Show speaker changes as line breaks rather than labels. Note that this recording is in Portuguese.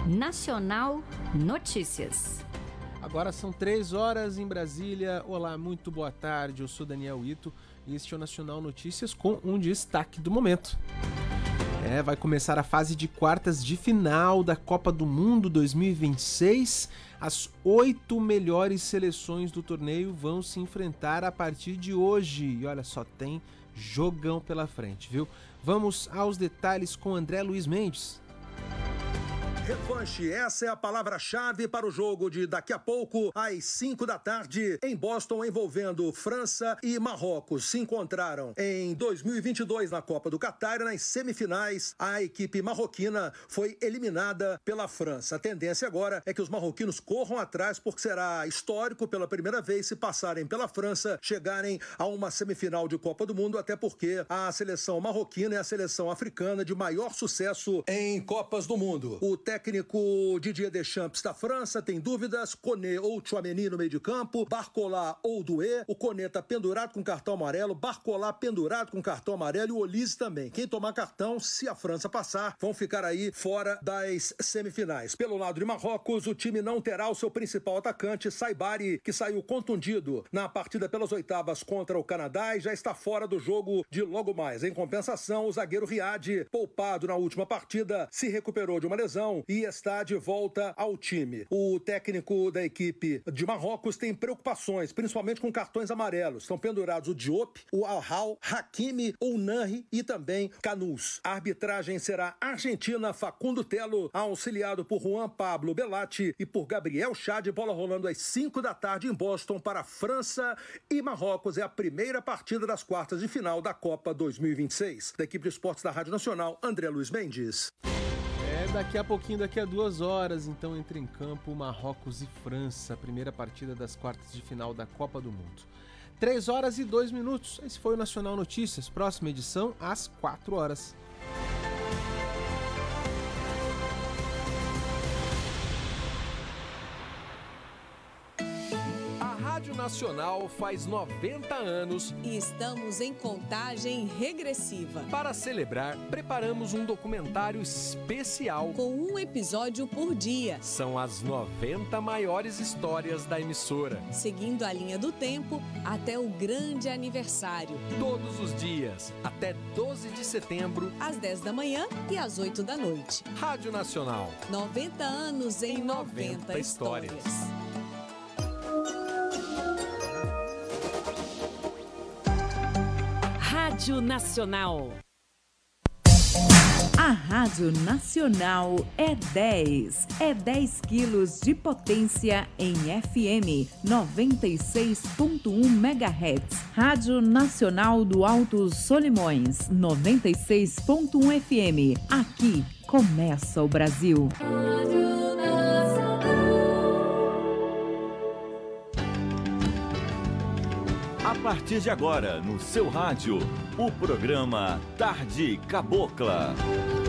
Nacional Notícias.
Agora são 3 horas em Brasília. Olá, muito boa tarde. Eu sou Daniel Ito e este é o Nacional Notícias com um destaque do momento. Vai começar a fase de quartas de final da Copa do Mundo 2026. As 8 melhores seleções do torneio vão se enfrentar a partir de hoje. E olha só, tem jogão pela frente, viu? Vamos aos detalhes com André Luiz Mendes.
Revanche, essa é a palavra-chave para o jogo de daqui a pouco, às 5 da tarde, em Boston, envolvendo França e Marrocos. Se encontraram em 2022 na Copa do Catar e nas semifinais a equipe marroquina foi eliminada pela França. A tendência agora é que os marroquinos corram atrás, porque será histórico pela primeira vez se passarem pela França, chegarem a uma semifinal de Copa do Mundo, até porque a seleção marroquina é a seleção africana de maior sucesso em Copas do Mundo. O técnico Didier Deschamps da França tem dúvidas: Koné ou Tchouaméni no meio de campo, Barcola ou Doué. O Koné tá pendurado com cartão amarelo, Barcola pendurado com cartão amarelo e o Olise também. Quem tomar cartão, se a França passar, vão ficar aí fora das semifinais. Pelo lado de Marrocos, o time não terá o seu principal atacante, Saibari, que saiu contundido na partida pelas oitavas contra o Canadá e já está fora do jogo de logo mais. Em compensação, o zagueiro Riad, poupado na última partida, se recuperou de uma lesão e está de volta ao time. O técnico da equipe de Marrocos tem preocupações, principalmente com cartões amarelos. Estão pendurados o Diop, o Al-Hal, Hakimi, o Nahri e também Canous. A arbitragem será argentina, Facundo Telo, auxiliado por Juan Pablo Belatti e por Gabriel Chad. Bola rolando às 5 da tarde em Boston para França e Marrocos. É a primeira partida das quartas de final da Copa 2026. Da equipe de esportes da Rádio Nacional, André Luiz Mendes.
Daqui a pouquinho, daqui a 2 horas, então entra em campo Marrocos e França, primeira partida das quartas de final da Copa do Mundo. 3 horas e 2 minutos, esse foi o Nacional Notícias, próxima edição às 4 horas. A Rádio Nacional faz 90 anos
e estamos em contagem regressiva.
Para celebrar, preparamos um documentário especial
com um episódio por dia.
São as 90 maiores histórias da emissora,
seguindo a linha do tempo até o grande aniversário.
Todos os dias, até 12 de setembro,
às 10 da manhã e às 8 da noite.
Rádio Nacional.
90 anos em 90 histórias.
Rádio Nacional.
A Rádio Nacional é 10. É 10 quilos de potência em FM 96.1 MHz. Rádio Nacional do Alto Solimões 96.1 FM. Aqui começa o Brasil. Rádio Nacional.
A partir de agora, no seu rádio, o programa Tarde Cabocla.